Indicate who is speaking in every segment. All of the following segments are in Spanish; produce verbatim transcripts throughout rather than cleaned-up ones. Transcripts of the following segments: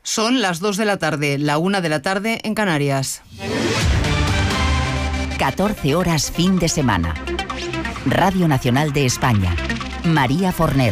Speaker 1: Son las dos de la tarde, la una de la tarde en Canarias.
Speaker 2: catorce horas fin de semana. Radio Nacional de España. María Forner.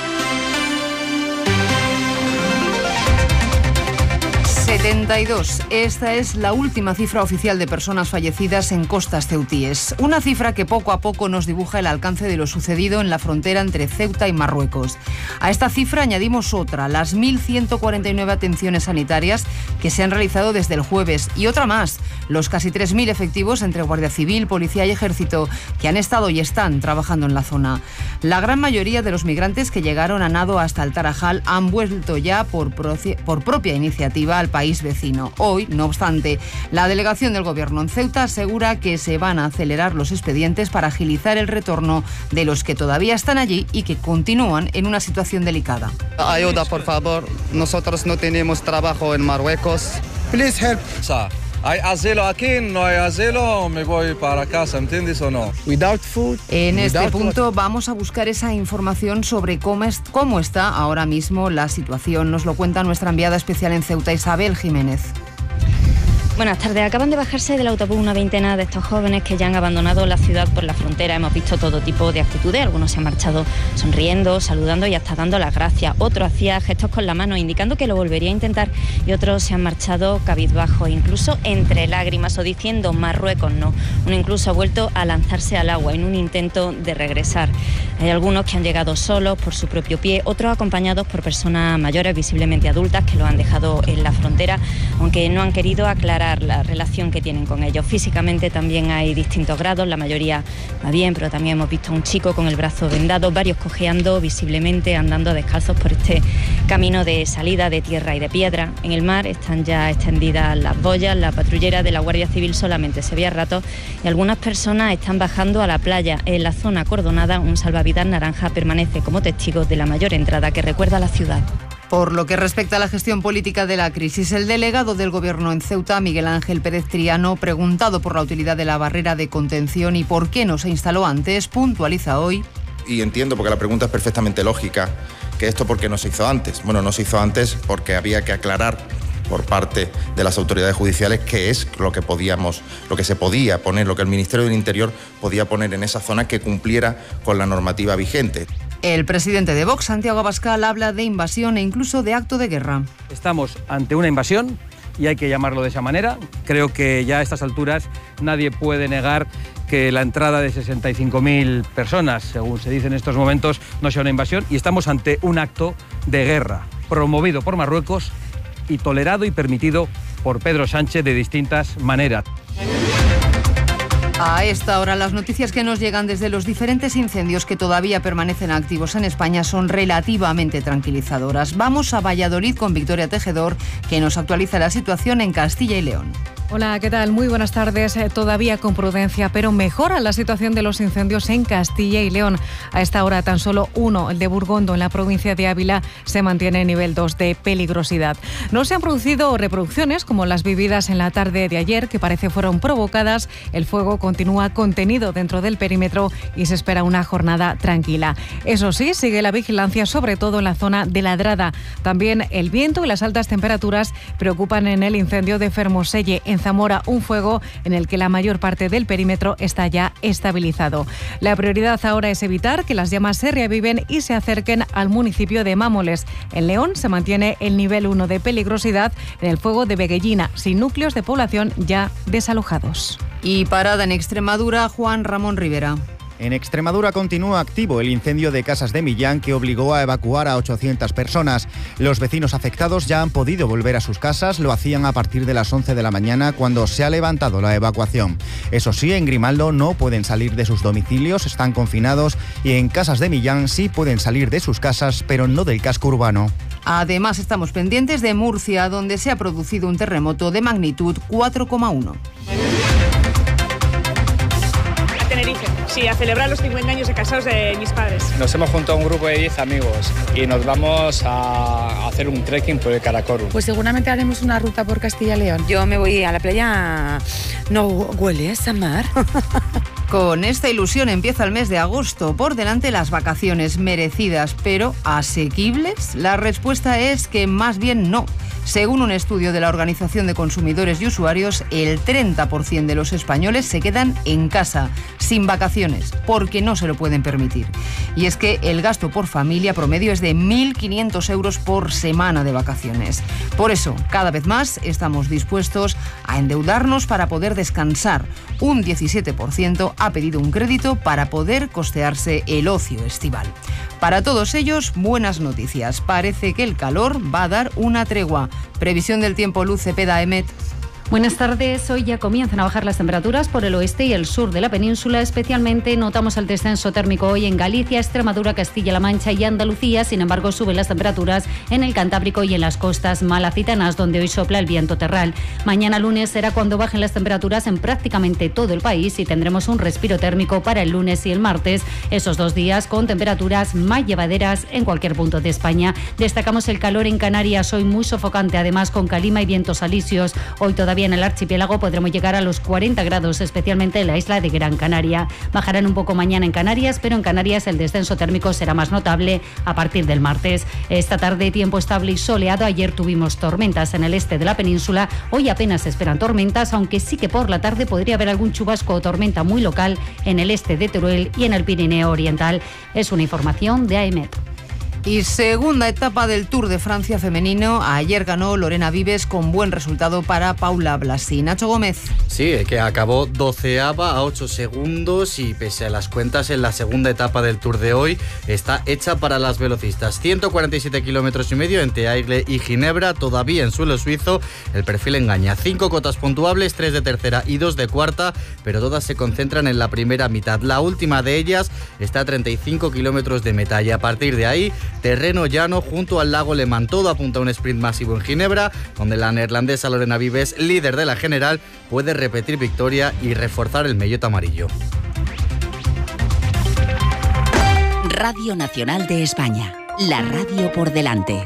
Speaker 1: setenta y dos. Esta es la última cifra oficial de personas fallecidas en costas ceutíes. Una cifra que poco a poco nos dibuja el alcance de lo sucedido en la frontera entre Ceuta y Marruecos. A esta cifra añadimos otra, las mil ciento cuarenta y nueve atenciones sanitarias que se han realizado desde el jueves, y otra más, los casi tres mil efectivos entre Guardia Civil, Policía y Ejército que han estado y están trabajando en la zona. La gran mayoría de los migrantes que llegaron a nado hasta el Tarajal han vuelto ya por, proci- por propia iniciativa al país vecino. Hoy, no obstante, la delegación del Gobierno en Ceuta asegura que se van a acelerar los expedientes para agilizar el retorno de los que todavía están allí y que continúan en una situación delicada.
Speaker 3: Ayuda, por favor. Nosotros no tenemos trabajo en Marruecos. Please help.
Speaker 4: Hay asilo aquí, no hay asilo, me voy para casa, ¿entiendes o no?
Speaker 3: Without food.
Speaker 1: En este
Speaker 3: without
Speaker 1: punto
Speaker 3: water.
Speaker 1: vamos a buscar esa información sobre cómo, es, cómo está ahora mismo la situación. Nos lo cuenta nuestra enviada especial en Ceuta, Isabel Jiménez.
Speaker 5: Buenas tardes. Acaban de bajarse del autobús una veintena de estos jóvenes que ya han abandonado la ciudad por la frontera. Hemos visto todo tipo de actitudes. Algunos se han marchado sonriendo, saludando y hasta dando las gracias. Otro hacía gestos con la mano indicando que lo volvería a intentar, y otros se han marchado cabizbajos, incluso entre lágrimas o diciendo Marruecos no. Uno incluso ha vuelto a lanzarse al agua en un intento de regresar. Hay algunos que han llegado solos por su propio pie, otros acompañados por personas mayores, visiblemente adultas, que lo han dejado en la frontera, aunque no han querido aclarar la relación que tienen con ellos. Físicamente también hay distintos grados, la mayoría va bien, pero también hemos visto a un chico con el brazo vendado, varios cojeando, visiblemente andando descalzos por este camino de salida de tierra y de piedra. En el mar están ya extendidas las boyas, la patrullera de la Guardia Civil solamente se ve a ratos y algunas personas están bajando a la playa. En la zona acordonada, un salvavidas naranja permanece como testigo de la mayor entrada que recuerda la ciudad.
Speaker 1: Por lo que respecta a la gestión política de la crisis, el delegado del Gobierno en Ceuta, Miguel Ángel Pérez Triano, preguntado por la utilidad de la barrera de contención y por qué no se instaló antes, puntualiza hoy.
Speaker 6: Y entiendo, porque la pregunta es perfectamente lógica, que esto por qué no se hizo antes. Bueno, no se hizo antes porque había que aclarar por parte de las autoridades judiciales qué es lo que podíamos, lo que se podía poner, lo que el Ministerio del Interior podía poner en esa zona que cumpliera con la normativa vigente.
Speaker 1: El presidente de Vox, Santiago Abascal, habla de invasión e incluso de acto de guerra.
Speaker 7: Estamos ante una invasión y hay que llamarlo de esa manera. Creo que ya a estas alturas nadie puede negar que la entrada de sesenta y cinco mil personas, según se dice en estos momentos, no sea una invasión, y estamos ante un acto de guerra promovido por Marruecos y tolerado y permitido por Pedro Sánchez de distintas maneras.
Speaker 1: A esta hora, las noticias que nos llegan desde los diferentes incendios que todavía permanecen activos en España son relativamente tranquilizadoras. Vamos a Valladolid con Victoria Tejedor, que nos actualiza la situación en Castilla y León.
Speaker 8: Hola, ¿qué tal? Muy buenas tardes. Eh, todavía con prudencia, pero mejora la situación de los incendios en Castilla y León. A esta hora tan solo uno, el de Burgondo, en la provincia de Ávila, se mantiene en nivel dos de peligrosidad. No se han producido reproducciones como las vividas en la tarde de ayer, que parece fueron provocadas. El fuego continúa contenido dentro del perímetro y se espera una jornada tranquila. Eso sí, sigue la vigilancia, sobre todo en la zona de Ladrada. También el viento y las altas temperaturas preocupan en el incendio de Fermoselle, en Zamora, un fuego en el que la mayor parte del perímetro está ya estabilizado. La prioridad ahora es evitar que las llamas se reaviven y se acerquen al municipio de Mámoles. En León se mantiene el nivel uno de peligrosidad en el fuego de Veguellina, sin núcleos de población ya desalojados.
Speaker 1: Y parada en Extremadura, Juan Ramón Rivera.
Speaker 9: En Extremadura continúa activo el incendio de Casas de Millán, que obligó a evacuar a ochocientas personas. Los vecinos afectados ya han podido volver a sus casas, lo hacían a partir de las once de la mañana cuando se ha levantado la evacuación. Eso sí, en Grimaldo no pueden salir de sus domicilios, están confinados, y en Casas de Millán sí pueden salir de sus casas, pero no del casco urbano.
Speaker 1: Además, estamos pendientes de Murcia, donde se ha producido un terremoto de magnitud cuatro coma uno.
Speaker 10: Tenerife, sí, a celebrar los cincuenta años de casados de mis padres.
Speaker 11: Nos hemos juntado un grupo de diez amigos y nos vamos a hacer un trekking por el Karakorum.
Speaker 12: Pues seguramente haremos una ruta por Castilla y León.
Speaker 13: Yo me voy a la playa. No huele a mar.
Speaker 1: Con esta ilusión empieza el mes de agosto. Por delante las vacaciones merecidas, pero ¿asequibles? La respuesta es que más bien no. Según un estudio de la Organización de Consumidores y Usuarios, el treinta por ciento de los españoles se quedan en casa, sin vacaciones, porque no se lo pueden permitir. Y es que el gasto por familia promedio es de mil quinientos euros por semana de vacaciones. Por eso, cada vez más estamos dispuestos a endeudarnos para poder descansar. Un diecisiete por ciento ha pedido un crédito para poder costearse el ocio estival. Para todos ellos, buenas noticias. Parece que el calor va a dar una tregua. Previsión del tiempo, Luz Cepeda, Emet.
Speaker 14: Buenas tardes. Hoy ya comienzan a bajar las temperaturas por el oeste y el sur de la península. Especialmente notamos el descenso térmico hoy en Galicia, Extremadura, Castilla-La Mancha y Andalucía. Sin embargo, suben las temperaturas en el Cantábrico y en las costas malacitanas, donde hoy sopla el viento terral. Mañana lunes será cuando bajen las temperaturas en prácticamente todo el país y tendremos un respiro térmico para el lunes y el martes. Esos dos días con temperaturas más llevaderas en cualquier punto de España. Destacamos el calor en Canarias, hoy muy sofocante, además con calima y vientos alisios. Hoy todavía en el archipiélago podremos llegar a los cuarenta grados, especialmente en la isla de Gran Canaria. Bajarán un poco mañana en Canarias, pero en Canarias el descenso térmico será más notable a partir del martes. Esta tarde tiempo estable y soleado. Ayer tuvimos tormentas en el este de la península. Hoy apenas se esperan tormentas, aunque sí que por la tarde podría haber algún chubasco o tormenta muy local en el este de Teruel y en el Pirineo Oriental. Es una información de AEMET.
Speaker 1: Y segunda etapa del Tour de Francia femenino. Ayer ganó Lorena Vives con buen resultado para Paula Blasi. Nacho Gómez.
Speaker 15: Sí, que acabó doceava a ocho segundos y pese a las cuentas en la segunda etapa del Tour de hoy está hecha para las velocistas. ciento cuarenta y siete kilómetros y medio entre Aigle y Ginebra, todavía en suelo suizo. El perfil engaña. Cinco cotas puntuables, tres de tercera y dos de cuarta, pero todas se concentran en la primera mitad. La última de ellas está a treinta y cinco kilómetros de meta y a partir de ahí terreno llano junto al lago Le Mans. Todo apunta a un sprint masivo en Ginebra, donde la neerlandesa Lorena Vives, líder de la general, puede repetir victoria y reforzar el maillot amarillo.
Speaker 2: Radio Nacional de España, la radio por delante.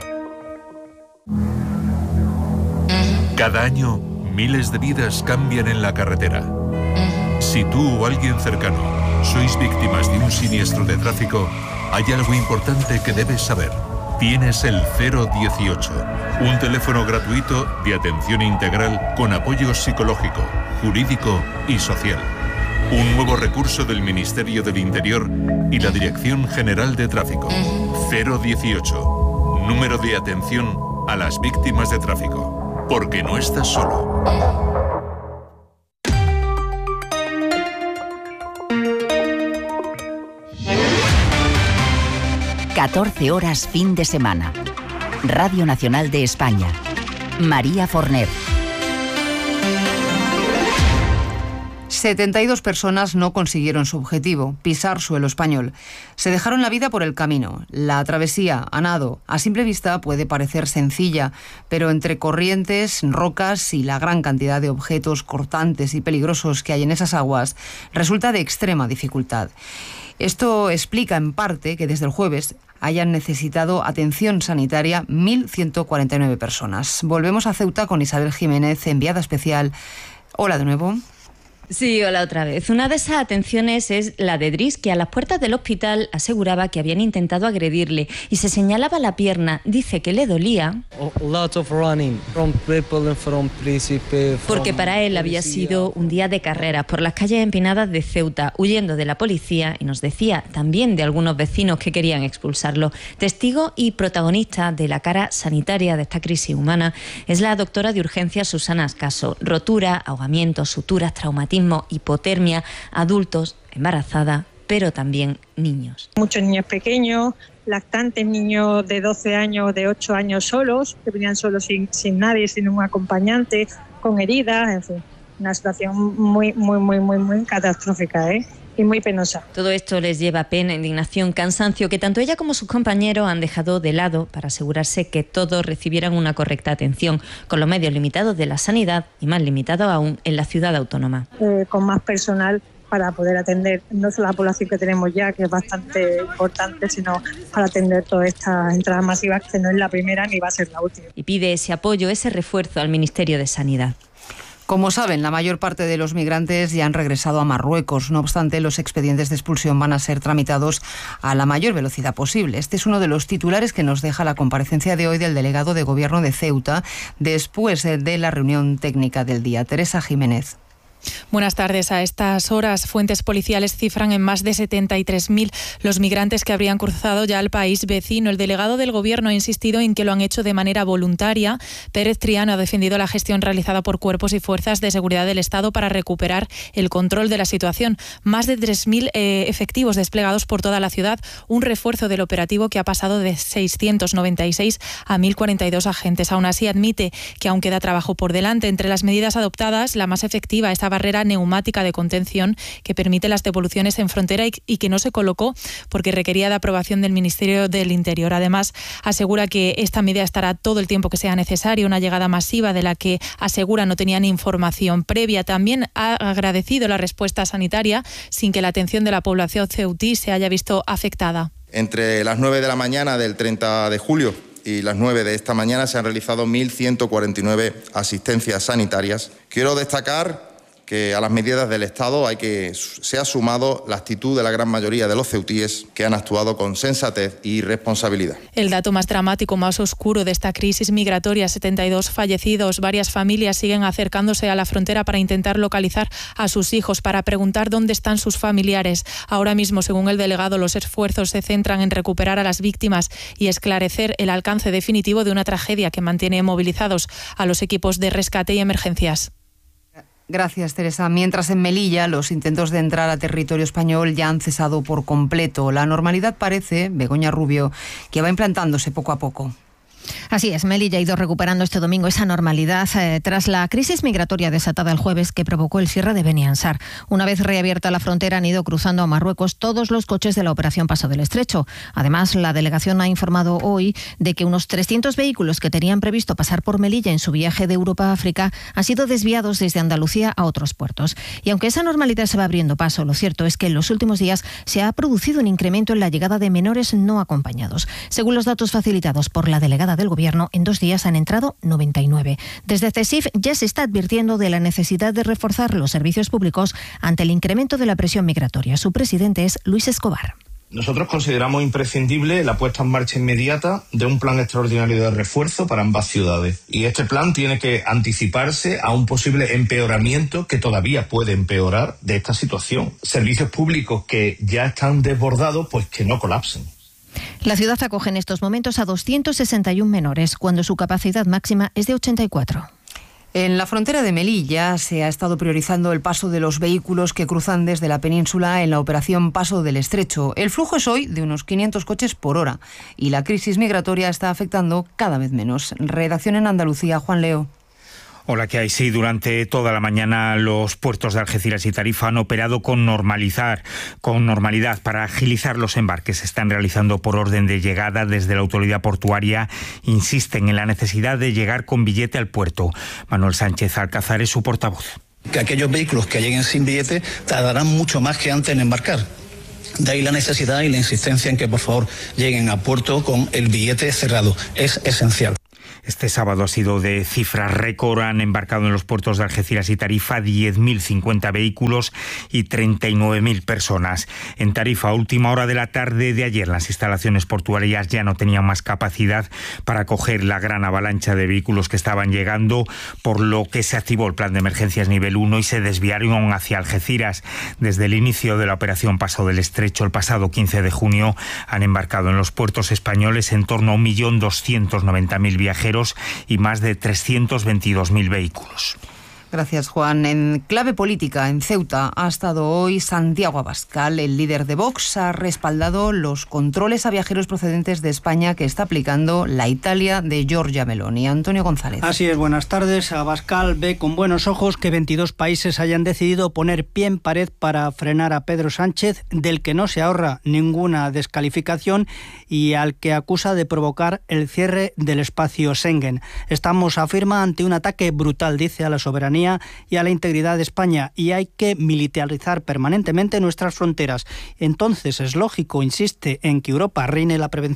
Speaker 16: Cada año, miles de vidas cambian en la carretera. Si tú o alguien cercano sois víctimas de un siniestro de tráfico, hay algo importante que debes saber. Tienes el cero dieciocho, un teléfono gratuito de atención integral con apoyo psicológico, jurídico y social. Un nuevo recurso del Ministerio del Interior y la Dirección General de Tráfico. cero dieciocho, número de atención a las víctimas de tráfico. Porque no estás solo.
Speaker 2: catorce horas fin de semana. Radio Nacional de España. María Forner.
Speaker 1: setenta y dos personas no consiguieron su objetivo, pisar suelo español. Se dejaron la vida por el camino. La travesía a nado, a simple vista, puede parecer sencilla, pero entre corrientes, rocas y la gran cantidad de objetos cortantes y peligrosos que hay en esas aguas, resulta de extrema dificultad. Esto explica en parte que desde el jueves hayan necesitado atención sanitaria mil ciento cuarenta y nueve personas. Volvemos a Ceuta con Isabel Jiménez, enviada especial. Hola de nuevo.
Speaker 5: Sí, hola otra vez. Una de esas atenciones es la de Dris, que a las puertas del hospital aseguraba que habían intentado agredirle y se señalaba la pierna. Dice que le dolía porque para él había sido un día de carreras por las calles empinadas de Ceuta, huyendo de la policía, y nos decía también de algunos vecinos que querían expulsarlo. Testigo y protagonista de la cara sanitaria de esta crisis humana es la doctora de urgencias Susana Ascaso. Rotura, ahogamientos, suturas, traumatismo, hipotermia, adultos, embarazada, pero también niños.
Speaker 10: Muchos niños pequeños, lactantes, niños de doce años, de ocho años solos, que venían solos sin, sin nadie, sin un acompañante, con heridas, en fin, una situación muy, muy, muy, muy, muy catastrófica, ¿eh? Y muy penosa.
Speaker 5: Todo esto les lleva pena, indignación, cansancio, que tanto ella como sus compañeros han dejado de lado para asegurarse que todos recibieran una correcta atención, con los medios limitados de la sanidad y más limitados aún en la ciudad autónoma.
Speaker 10: Eh, con más personal para poder atender no solo la población que tenemos ya, que es bastante importante, sino para atender todas estas entradas masivas, que no es la primera ni va a ser la última.
Speaker 5: Y pide ese apoyo, ese refuerzo al Ministerio de Sanidad.
Speaker 1: Como saben, la mayor parte de los migrantes ya han regresado a Marruecos. No obstante, los expedientes de expulsión van a ser tramitados a la mayor velocidad posible. Este es uno de los titulares que nos deja la comparecencia de hoy del delegado de Gobierno de Ceuta después de la reunión técnica del día. Teresa Jiménez.
Speaker 17: Buenas tardes. A estas horas, fuentes policiales cifran en más de setenta y tres mil los migrantes que habrían cruzado ya al país vecino. El delegado del Gobierno ha insistido en que lo han hecho de manera voluntaria. Pérez Triano ha defendido la gestión realizada por cuerpos y fuerzas de seguridad del Estado para recuperar el control de la situación. Más de tres mil eh, efectivos desplegados por toda la ciudad, un refuerzo del operativo que ha pasado de seiscientos noventa y seis a mil cuarenta y dos agentes. Aún así, admite que aún queda trabajo por delante. Entre las medidas adoptadas, la más efectiva esta barrera neumática de contención que permite las devoluciones en frontera y, y que no se colocó porque requería de aprobación del Ministerio del Interior. Además, asegura que esta medida estará todo el tiempo que sea necesario, una llegada masiva de la que asegura no tenían información previa. También ha agradecido la respuesta sanitaria sin que la atención de la población ceutí se haya visto afectada.
Speaker 6: Entre las nueve de la mañana del treinta de julio y las nueve de esta mañana se han realizado mil ciento cuarenta y nueve asistencias sanitarias. Quiero destacar que a las medidas del Estado hay que se ha sumado la actitud de la gran mayoría de los ceutíes que han actuado con sensatez y responsabilidad.
Speaker 17: El dato más dramático, más oscuro de esta crisis migratoria, setenta y dos fallecidos. Varias familias siguen acercándose a la frontera para intentar localizar a sus hijos, para preguntar dónde están sus familiares. Ahora mismo, según el delegado, los esfuerzos se centran en recuperar a las víctimas y esclarecer el alcance definitivo de una tragedia que mantiene movilizados a los equipos de rescate y emergencias.
Speaker 1: Gracias, Teresa. Mientras en Melilla los intentos de entrar a territorio español ya han cesado por completo. La normalidad parece, Begoña Rubio, que va implantándose poco a poco.
Speaker 18: Así es, Melilla ha ido recuperando este domingo esa normalidad eh, tras la crisis migratoria desatada el jueves que provocó el cierre de Beniansar. Una vez reabierta la frontera han ido cruzando a Marruecos todos los coches de la operación Paso del Estrecho. Además, la delegación ha informado hoy de que unos trescientos vehículos que tenían previsto pasar por Melilla en su viaje de Europa a África han sido desviados desde Andalucía a otros puertos. Y aunque esa normalidad se va abriendo paso, lo cierto es que en los últimos días se ha producido un incremento en la llegada de menores no acompañados. Según los datos facilitados por la delegada del Gobierno, en dos días han entrado noventa y nueve. Desde CESIF ya se está advirtiendo de la necesidad de reforzar los servicios públicos ante el incremento de la presión migratoria. Su presidente es Luis Escobar.
Speaker 19: Nosotros consideramos imprescindible la puesta en marcha inmediata de un plan extraordinario de refuerzo para ambas ciudades. Y este plan tiene que anticiparse a un posible empeoramiento que todavía puede empeorar de esta situación. Servicios públicos que ya están desbordados, pues que no colapsen.
Speaker 18: La ciudad acoge en estos momentos a doscientos sesenta y uno menores, cuando su capacidad máxima es de ochenta y cuatro.
Speaker 1: En la frontera de Melilla se ha estado priorizando el paso de los vehículos que cruzan desde la península en la operación Paso del Estrecho. El flujo es hoy de unos quinientos coches por hora y la crisis migratoria está afectando cada vez menos. Redacción en Andalucía, Juan Leo.
Speaker 20: Hola, ¿qué hay? Sí, durante toda la mañana los puertos de Algeciras y Tarifa han operado con normalizar, con normalidad para agilizar los embarques. Se están realizando por orden de llegada. Desde la autoridad portuaria insisten en la necesidad de llegar con billete al puerto. Manuel Sánchez Alcázar es su portavoz.
Speaker 21: Que aquellos vehículos que lleguen sin billete tardarán mucho más que antes en embarcar. De ahí la necesidad y la insistencia en que por favor lleguen a puerto con el billete cerrado. Es esencial.
Speaker 20: Este sábado ha sido de cifras récord. Han embarcado en los puertos de Algeciras y Tarifa diez mil cincuenta vehículos y treinta y nueve mil personas. En Tarifa, a última hora de la tarde de ayer, las instalaciones portuarias ya no tenían más capacidad para acoger la gran avalancha de vehículos que estaban llegando, por lo que se activó el plan de emergencias nivel uno y se desviaron hacia Algeciras. Desde el inicio de la operación Paso del Estrecho, el pasado quince de junio, han embarcado en los puertos españoles en torno a un millón doscientos noventa mil viajeros y más de trescientos veintidós mil vehículos.
Speaker 1: Gracias, Juan. En clave política, en Ceuta ha estado hoy Santiago Abascal. El líder de Vox ha respaldado los controles a viajeros procedentes de España que está aplicando la Italia de Giorgia Meloni. Antonio González.
Speaker 22: Así es, buenas tardes. Abascal ve con buenos ojos que veintidós países hayan decidido poner pie en pared para frenar a Pedro Sánchez, del que no se ahorra ninguna descalificación y al que acusa de provocar el cierre del espacio Schengen. Estamos, afirma, ante un ataque brutal, dice, a la soberanía y a la integridad de España, y hay que militarizar permanentemente nuestras fronteras. Entonces es lógico, insiste, en que Europa reine la prevención.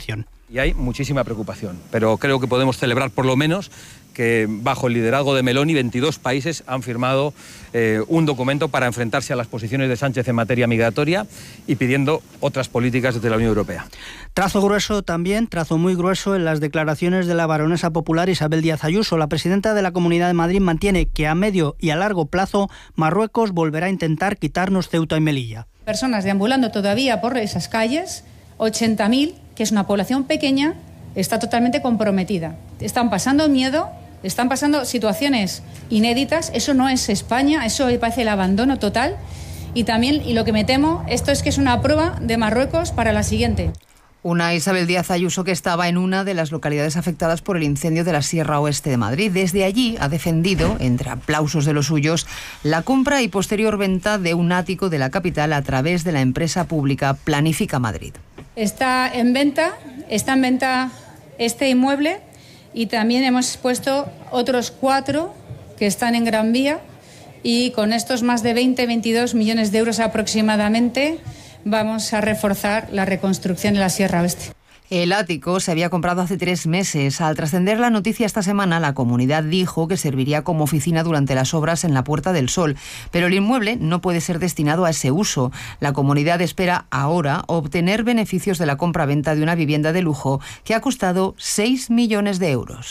Speaker 7: Y hay muchísima preocupación, pero creo que podemos celebrar por lo menos que bajo el liderazgo de Meloni veintidós países han firmado eh, un documento para enfrentarse a las posiciones de Sánchez en materia migratoria y pidiendo otras políticas desde la Unión Europea.
Speaker 22: Trazo grueso también, trazo muy grueso en las declaraciones de la baronesa popular Isabel Díaz Ayuso. La presidenta de la Comunidad de Madrid mantiene que a medio y a largo plazo Marruecos volverá a intentar quitarnos Ceuta y Melilla.
Speaker 12: Personas deambulando todavía por esas calles, ochenta mil, que es una población pequeña, está totalmente comprometida. Están pasando miedo, están pasando situaciones inéditas. Eso no es España, eso me parece el abandono total. Y también, y lo que me temo, esto es que es una prueba de Marruecos para la siguiente.
Speaker 1: Una Isabel Díaz Ayuso que estaba en una de las localidades afectadas por el incendio de la Sierra Oeste de Madrid. Desde allí ha defendido, entre aplausos de los suyos, la compra y posterior venta de un ático de la capital a través de la empresa pública Planifica Madrid.
Speaker 12: Está en venta, está en venta este inmueble y también hemos puesto otros cuatro que están en Gran Vía y con estos más de veinte, veintidós millones de euros aproximadamente vamos a reforzar la reconstrucción de la Sierra Oeste.
Speaker 1: El ático se había comprado hace tres meses. Al trascender la noticia esta semana, la comunidad dijo que serviría como oficina durante las obras en la Puerta del Sol. Pero el inmueble no puede ser destinado a ese uso. La comunidad espera ahora obtener beneficios de la compra-venta de una vivienda de lujo que ha costado seis millones de euros.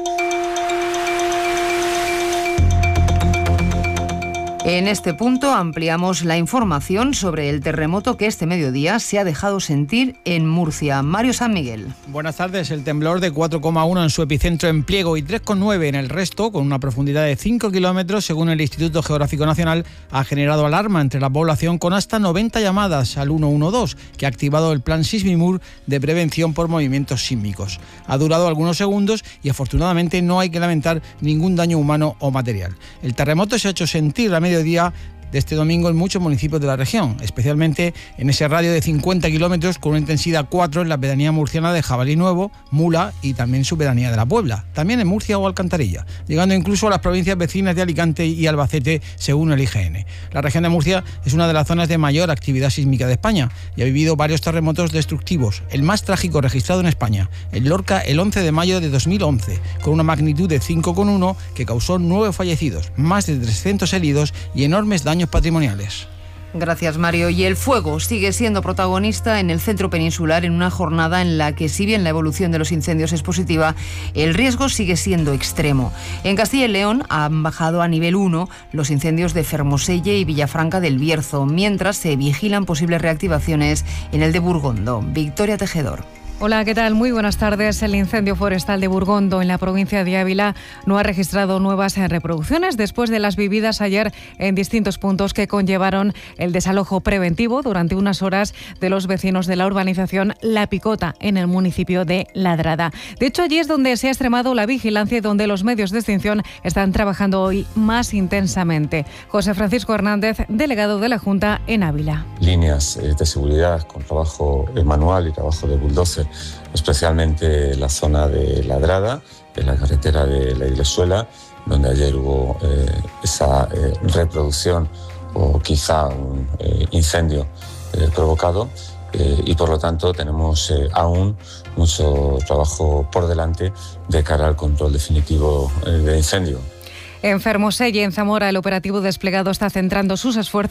Speaker 1: En este punto ampliamos la información sobre el terremoto que este mediodía se ha dejado sentir en Murcia. Mario San Miguel.
Speaker 3: Buenas tardes. El temblor de cuatro coma uno en su epicentro en Pliego y tres coma nueve en el resto, con una profundidad de cinco kilómetros, según el Instituto Geográfico Nacional, ha generado alarma entre la población con hasta noventa llamadas al uno uno dos, que ha activado el plan Sismimur de prevención por movimientos sísmicos. Ha durado algunos segundos y afortunadamente no hay que lamentar ningún daño humano o material. El terremoto se ha hecho sentir a mediodía de este domingo en muchos municipios de la región, especialmente en ese radio de cincuenta kilómetros con una intensidad cuatro en la pedanía murciana de Jabalí Nuevo, Mula y también su pedanía de La Puebla, también en Murcia o Alcantarilla, llegando incluso a las provincias vecinas de Alicante y Albacete, según el I G N. La región de Murcia es una de las zonas de mayor actividad sísmica de España y ha vivido varios terremotos destructivos, el más trágico registrado en España, el Lorca, el once de mayo de dos mil once, con una magnitud de cinco coma uno que causó nueve fallecidos, más de trescientos heridos y enormes daños patrimoniales.
Speaker 1: Gracias, Mario. Y el fuego sigue siendo protagonista en el centro peninsular en una jornada en la que, si bien la evolución de los incendios es positiva, el riesgo sigue siendo extremo. En Castilla y León han bajado a nivel uno los incendios de Fermoselle y Villafranca del Bierzo, mientras se vigilan posibles reactivaciones en el de Burgondo. Victoria Tejedor.
Speaker 8: Hola, ¿qué tal? Muy buenas tardes. El incendio forestal de Burgondo, en la provincia de Ávila, no ha registrado nuevas reproducciones después de las vividas ayer en distintos puntos que conllevaron el desalojo preventivo durante unas horas de los vecinos de la urbanización La Picota, en el municipio de Ladrada. De hecho, allí es donde se ha extremado la vigilancia y donde los medios de extinción están trabajando hoy más intensamente. José Francisco Hernández, delegado de la Junta en Ávila.
Speaker 4: Líneas de seguridad con trabajo manual y trabajo de bulldozer, especialmente la zona de Ladrada, en la carretera de la Iglesuela, donde ayer hubo eh, esa eh, reproducción o quizá un eh, incendio eh, provocado eh, y por lo tanto tenemos eh, aún mucho trabajo por delante de cara al control definitivo eh, del incendio.
Speaker 8: En Fermoselle y en Zamora, el operativo desplegado está centrando sus esfuerzos